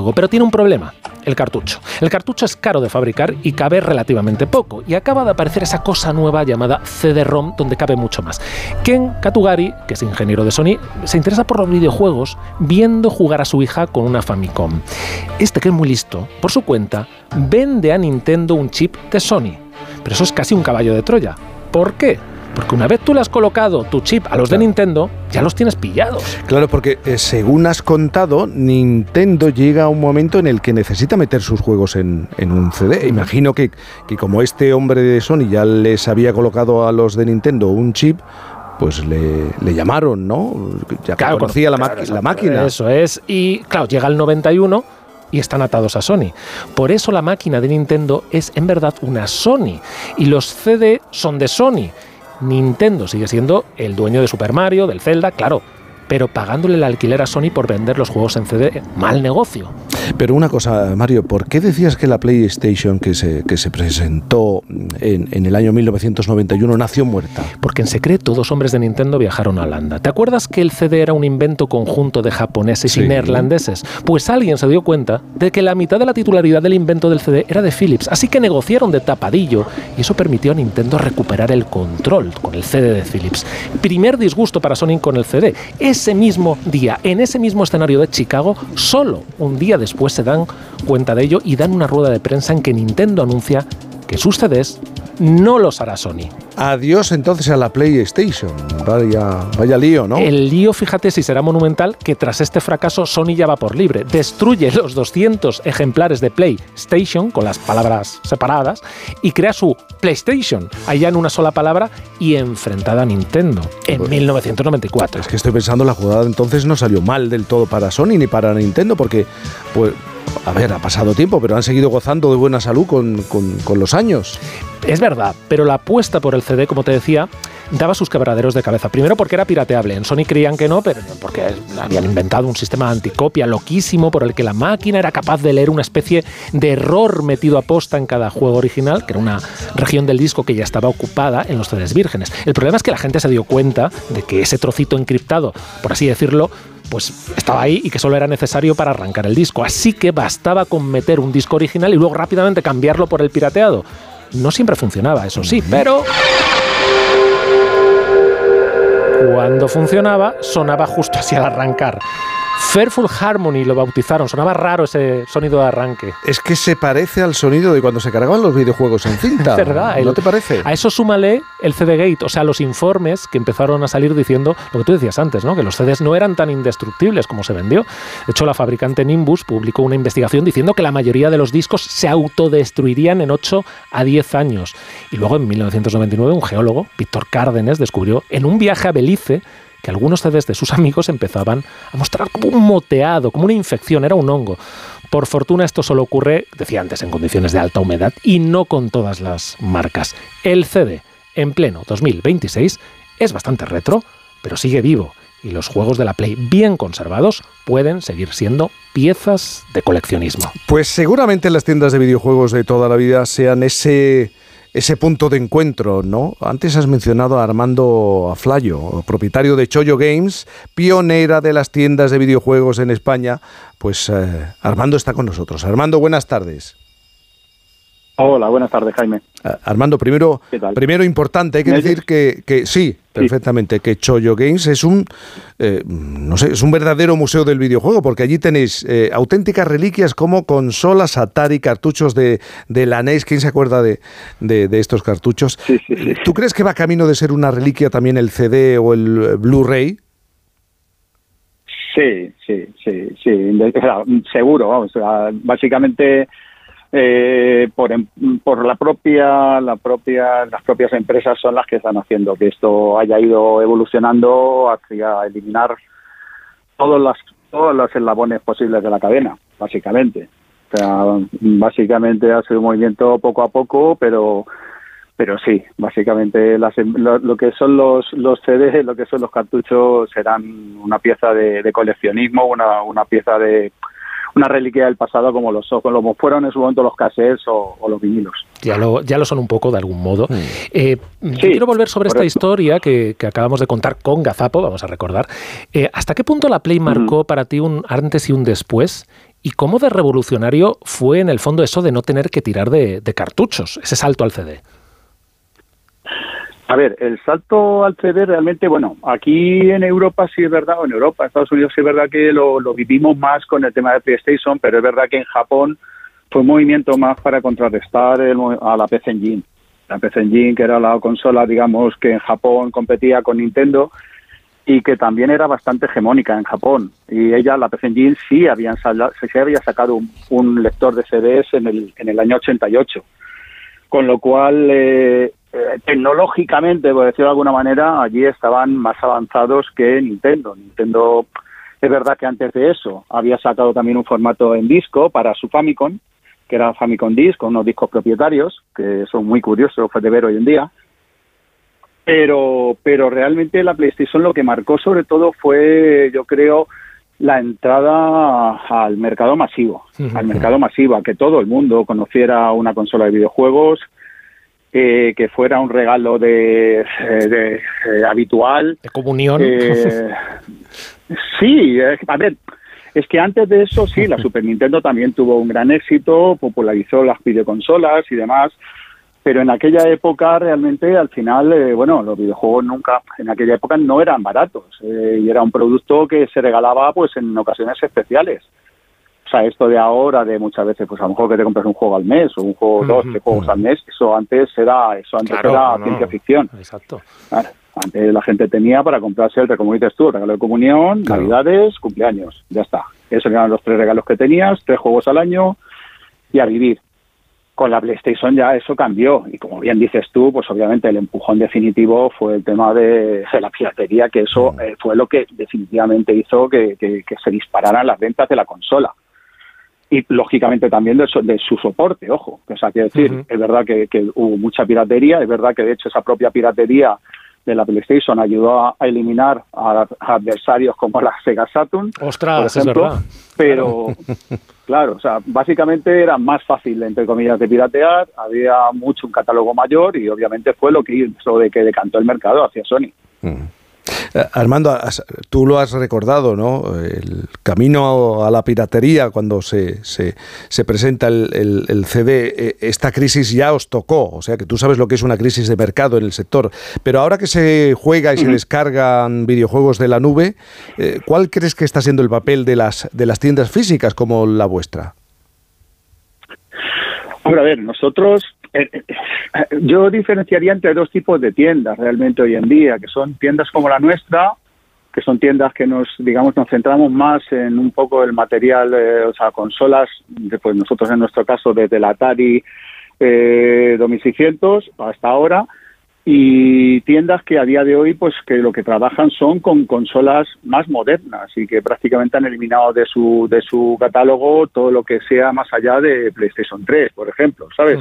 juego, pero tiene un problema, el cartucho. El cartucho es caro de fabricar y cabe relativamente poco, y acaba de aparecer esa cosa nueva llamada CD-ROM, donde cabe mucho más. Ken Katugari, que es ingeniero de Sony, se interesa por los videojuegos viendo jugar a su hija con una Famicom. Este, que es muy listo, por su cuenta, vende a Nintendo un chip de Sony. Pero eso es casi un caballo de Troya. ¿Por qué? Porque una vez tú le has colocado tu chip a los de Nintendo, ya los tienes pillados. Claro, porque según has contado, Nintendo llega a un momento en el que necesita meter sus juegos en un CD. Imagino que como este hombre de Sony ya les había colocado a los de Nintendo un chip, pues le llamaron, ¿no? Ya claro, conocía la máquina. Eso es. Y claro, llega el 91... y están atados a Sony. Por eso la máquina de Nintendo es en verdad una Sony. Y los CD son de Sony. Nintendo sigue siendo el dueño de Super Mario, del Zelda, claro, pero pagándole el alquiler a Sony por vender los juegos en CD, mal negocio. Pero una cosa, Mario, ¿por qué decías que la PlayStation que se presentó en el año 1991 nació muerta? Porque en secreto 2 hombres de Nintendo viajaron a Holanda. ¿Te acuerdas que el CD era un invento conjunto de japoneses y neerlandeses? Pues alguien se dio cuenta de que la mitad de la titularidad del invento del CD era de Philips, así que negociaron de tapadillo y eso permitió a Nintendo recuperar el control con el CD de Philips. Primer disgusto para Sony con el CD. Ese mismo día, en ese mismo escenario de Chicago, solo un día después se dan cuenta de ello y dan una rueda de prensa en que Nintendo anuncia que sus CDs no los hará Sony. Adiós entonces a la PlayStation. Vaya lío, ¿no? El lío, fíjate si será monumental, que tras este fracaso Sony ya va por libre. Destruye los 200 ejemplares de PlayStation, con las palabras separadas, y crea su PlayStation, allá en una sola palabra y enfrentada a Nintendo, en 1994. Es que estoy pensando, la jugada entonces no salió mal del todo para Sony ni para Nintendo, porque, pues, a ver, ha pasado tiempo, pero han seguido gozando de buena salud con los años. Es verdad, pero la apuesta por el CD, como te decía, daba sus quebraderos de cabeza. Primero porque era pirateable. En Sony creían que no, pero porque habían inventado un sistema anticopia loquísimo por el que la máquina era capaz de leer una especie de error metido a posta en cada juego original, que era una región del disco que ya estaba ocupada en los CDs vírgenes. El problema es que la gente se dio cuenta de que ese trocito encriptado, por así decirlo, pues estaba ahí y que solo era necesario para arrancar el disco. Así que bastaba con meter un disco original y luego rápidamente cambiarlo por el pirateado. No siempre funcionaba, eso sí, pero cuando funcionaba, sonaba justo así al arrancar. Fearful Harmony lo bautizaron, sonaba raro ese sonido de arranque. Es que se parece al sonido de cuando se cargaban los videojuegos en cinta. Es verdad. ¿No te parece? A eso súmale el CD-Gate, o sea, los informes que empezaron a salir diciendo lo que tú decías antes, ¿no? Que los CDs no eran tan indestructibles como se vendió. De hecho, la fabricante Nimbus publicó una investigación diciendo que la mayoría de los discos se autodestruirían en 8 a 10 años. Y luego, en 1999, un geólogo, Víctor Cárdenas, descubrió en un viaje a Belice que algunos CDs de sus amigos empezaban a mostrar como un moteado, como una infección, era un hongo. Por fortuna esto solo ocurre, decía antes, en condiciones de alta humedad y no con todas las marcas. El CD, en pleno 2026, es bastante retro, pero sigue vivo. Y los juegos de la Play bien conservados pueden seguir siendo piezas de coleccionismo. Pues seguramente las tiendas de videojuegos de toda la vida sean ese punto de encuentro, ¿no? Antes has mencionado a Armando Aflayo, propietario de Chollo Games, pionera de las tiendas de videojuegos en España. Pues Armando está con nosotros. Armando, buenas tardes. Hola, buenas tardes, Jaime. Armando, primero importante, hay que decir que sí, perfectamente, que Chollo Games es es un verdadero museo del videojuego, porque allí tenéis auténticas reliquias como consolas Atari, cartuchos de la NES. ¿Quién se acuerda de estos cartuchos? Sí. ¿Tú crees que va camino de ser una reliquia también el CD o el Blu-ray? Sí, seguro, vamos, básicamente por las propias empresas son las que están haciendo que esto haya ido evolucionando hacia eliminar todos los eslabones posibles de la cadena, básicamente. O sea, básicamente ha sido un movimiento poco a poco, pero sí, básicamente lo que son los CDs, lo que son los cartuchos serán una pieza de coleccionismo, una pieza de una reliquia del pasado como fueron en su momento los cassettes o los vinilos. Ya lo son un poco de algún modo. Sí, quiero volver sobre correcto. esta historia que acabamos de contar con Gazapo, vamos a recordar. ¿Hasta qué punto la Play marcó para ti un antes y un después? ¿Y cómo de revolucionario fue en el fondo eso de no tener que tirar de cartuchos, ese salto al CD? A ver, el salto al CD realmente, bueno, aquí en Europa sí es verdad, o en Europa, en Estados Unidos sí es verdad que lo vivimos más con el tema de PlayStation, pero es verdad que en Japón fue un movimiento más para contrarrestar a la PC Engine. La PC Engine, que era la consola, digamos, que en Japón competía con Nintendo y que también era bastante hegemónica en Japón. Y la PC Engine, sí había sacado un lector de CDs en el año 88. Con lo cual, tecnológicamente, por decirlo de alguna manera, allí estaban más avanzados que Nintendo. Nintendo, es verdad que antes de eso había sacado también un formato en disco para su Famicom, que era Famicom Disc, con unos discos propietarios, que son muy curiosos de ver hoy en día. Pero realmente la PlayStation lo que marcó sobre todo fue, yo creo, la entrada al mercado masivo, a que todo el mundo conociera una consola de videojuegos, que fuera un regalo habitual. De comunión. Sí, a ver, es que antes de eso sí, la Super Nintendo también tuvo un gran éxito, popularizó las videoconsolas y demás, pero en aquella época realmente al final, los videojuegos en aquella época no eran baratos, y era un producto que se regalaba pues en ocasiones especiales. O sea, esto de ahora, de muchas veces, pues a lo mejor que te compras un juego al mes o un juego, 2, 3 juegos al mes, eso antes era ciencia ficción. Exacto. Claro, antes la gente tenía para comprarse como dices tú, el regalo de comunión, Navidades, cumpleaños, ya está. Esos eran los 3 regalos que tenías, 3 juegos al año y a vivir. Con la PlayStation ya eso cambió y como bien dices tú, pues obviamente el empujón definitivo fue el tema de la piratería, que eso fue lo que definitivamente hizo que se dispararan las ventas de la consola. Y lógicamente también de su soporte, ojo. O sea, quiero decir, es verdad que hubo mucha piratería, es verdad que de hecho esa propia piratería de la PlayStation ayudó a eliminar a adversarios como la Sega Saturn, ¡ostras!, por ejemplo, es verdad. Pero, claro, o sea, básicamente era más fácil, entre comillas, de piratear, había un catálogo mayor y obviamente fue lo que hizo de que decantó el mercado hacia Sony. Armando, tú lo has recordado, ¿no? El camino a la piratería cuando se presenta el CD, esta crisis ya os tocó, o sea que tú sabes lo que es una crisis de mercado en el sector, pero ahora que se juega y se descargan videojuegos de la nube, ¿cuál crees que está siendo el papel de las tiendas físicas como la vuestra? Ahora, a ver, nosotros... yo diferenciaría entre 2 tipos de tiendas realmente hoy en día, que son tiendas como la nuestra, que son tiendas que nos centramos más en un poco el material, consolas, pues nosotros en nuestro caso desde la Atari 2600 hasta ahora, y tiendas que a día de hoy pues que lo que trabajan son con consolas más modernas y que prácticamente han eliminado de su catálogo todo lo que sea más allá de PlayStation 3, por ejemplo, ¿sabes?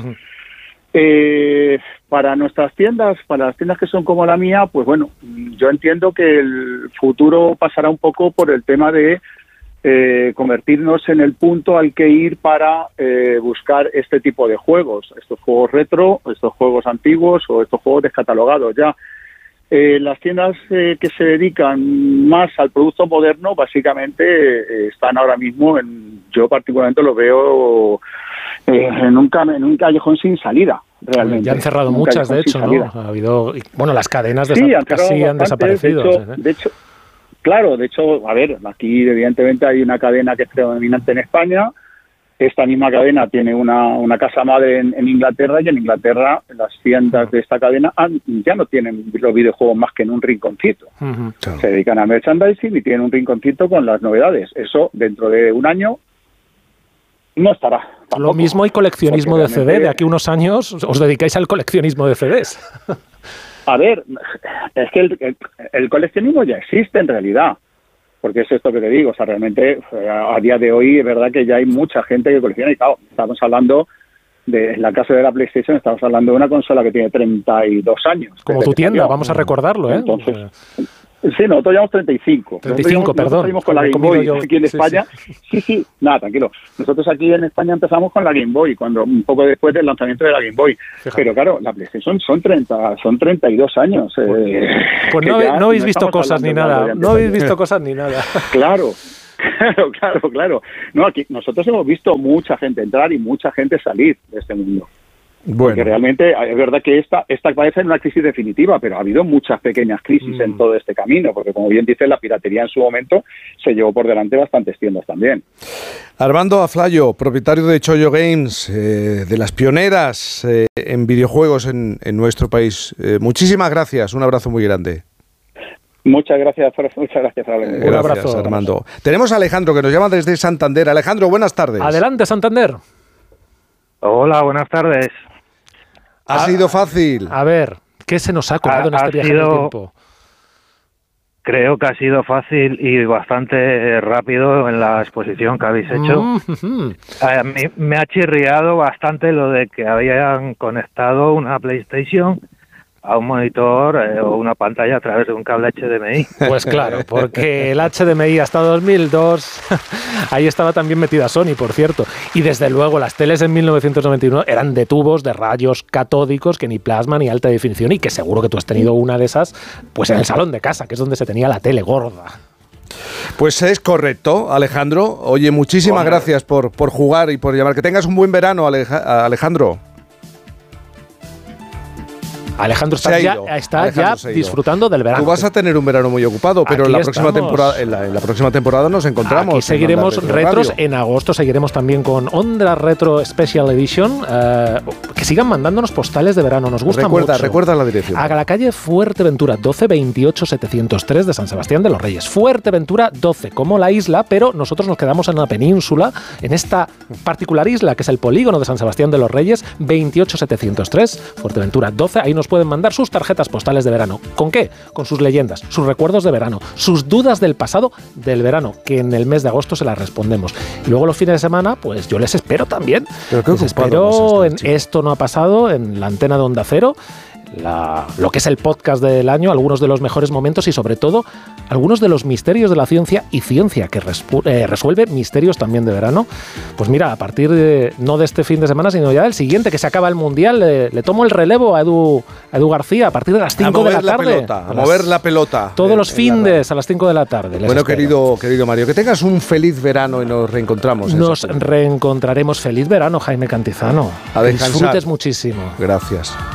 Para nuestras tiendas, para las tiendas que son como la mía, pues bueno, yo entiendo que el futuro pasará un poco por el tema de convertirnos en el punto al que ir para buscar este tipo de juegos, estos juegos retro, estos juegos antiguos o estos juegos descatalogados ya. Las tiendas que se dedican más al producto moderno básicamente están ahora mismo, yo particularmente lo veo en un callejón sin salida, realmente. Ya han cerrado muchas, de hecho, ¿no? Ha habido, las cadenas casi han desaparecido. De hecho, claro, a ver, aquí evidentemente hay una cadena que es predominante en España. Esta misma cadena tiene una casa madre en Inglaterra, y en Inglaterra las tiendas de esta cadena ya no tienen los videojuegos más que en un rinconcito. Claro. Se dedican a merchandising y tienen un rinconcito con las novedades. Eso dentro de un año no estará. Tampoco. Lo mismo hay coleccionismo de CD. De aquí a unos años os dedicáis al coleccionismo de CDs. A ver, es que el coleccionismo ya existe en realidad. Porque es esto que te digo, o sea, realmente a día de hoy es verdad que ya hay mucha gente que colecciona y claro, estamos hablando en la casa de la PlayStation, estamos hablando de una consola que tiene 32 años. Como tu tienda, vamos a recordarlo, ¿eh? Entonces, sí, nosotros llevamos 35. 35, perdón. Nosotros salimos con la Game Boy aquí en España. Sí, nada, tranquilo. Nosotros aquí en España empezamos con la Game Boy, un poco después del lanzamiento de la Game Boy. Fíjate. Pero claro, la PlayStation son 32 años. Pues no habéis visto cosas ni nada. No habéis visto cosas ni nada. Claro. Claro. No, aquí nosotros hemos visto mucha gente entrar y mucha gente salir de este mundo. Bueno. Porque realmente es verdad que esta parece una crisis definitiva, pero ha habido muchas pequeñas crisis en todo este camino, porque como bien dice, la piratería en su momento se llevó por delante bastantes tiendas también. Armando Aflayo, propietario de Chollo Games, de las pioneras en videojuegos en nuestro país. Muchísimas gracias, un abrazo muy grande. Muchas gracias, un abrazo, Armando. Tenemos a Alejandro que nos llama desde Santander. Alejandro, buenas tardes. Adelante, Santander. Hola, buenas tardes. ¿Ha sido fácil? A ver, ¿qué se nos ha colado en este viaje del tiempo? Creo que ha sido fácil y bastante rápido en la exposición que habéis hecho. A mí me ha chirriado bastante lo de que habían conectado una PlayStation a un monitor o una pantalla a través de un cable HDMI. Pues claro, porque el HDMI hasta 2002, ahí estaba también metida Sony, por cierto. Y desde luego las teles en 1991 eran de tubos, de rayos catódicos, que ni plasma ni alta definición, y que seguro que tú has tenido una de esas pues en el salón de casa, que es donde se tenía la tele gorda. Pues es correcto, Alejandro. Oye, muchísimas gracias por jugar y por llamar. Que tengas un buen verano, Alejandro. Alejandro está ya disfrutando del verano. Tú vas a tener un verano muy ocupado, pero en la próxima temporada nos encontramos. Aquí seguiremos retros. En agosto seguiremos también con Onda Retro Special Edition. Que sigan mandándonos postales de verano. Nos gusta mucho. Recuerda la dirección. A la calle Fuerteventura 12 28 703 de San Sebastián de los Reyes. Fuerteventura 12, como la isla, pero nosotros nos quedamos en la península, en esta particular isla que es el polígono de San Sebastián de los Reyes, 28 703, Fuerteventura 12. Ahí nos pueden mandar sus tarjetas postales de verano. ¿Con qué? Con sus leyendas, sus recuerdos de verano, sus dudas del pasado del verano, que en el mes de agosto se las respondemos. Y luego los fines de semana, pues yo les espero también. Les espero en Esto no ha pasado, en la antena de Onda Cero, lo que es el podcast del año, algunos de los mejores momentos y sobre todo algunos de los misterios de la ciencia y ciencia que resuelve misterios también de verano. Pues mira, a partir no de este fin de semana, sino ya del siguiente, que se acaba el Mundial, le tomo el relevo a Edu García a partir de las 5 de la tarde. A mover la pelota. Todos los findes a las 5 de la tarde. Bueno, querido Mario, que tengas un feliz verano y nos reencontramos. Nos reencontraremos. Feliz verano, Jaime Cantizano. A descansar. Disfrutes muchísimo. Gracias.